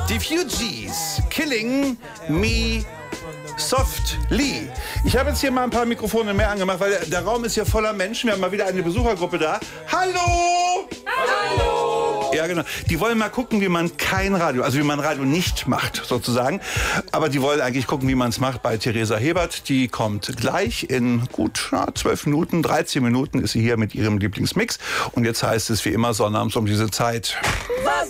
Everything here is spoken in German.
Die Fugees, Killing Me Softly. Ich habe jetzt hier mal ein paar Mikrofone mehr angemacht, weil der Raum ist hier voller Menschen. Wir haben mal wieder eine Besuchergruppe da. Hallo! Hallo! Ja, genau. Die wollen mal gucken, wie man kein Radio, also wie man Radio nicht macht, sozusagen. Aber die wollen eigentlich gucken, wie man es macht bei Theresa Hebert. Die kommt gleich in gut 12 Minuten, 13 Minuten ist sie hier mit ihrem Lieblingsmix. Und jetzt heißt es wie immer sonnabends um diese Zeit.